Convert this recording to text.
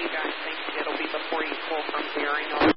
you guys think it'll be before you pull from here? I know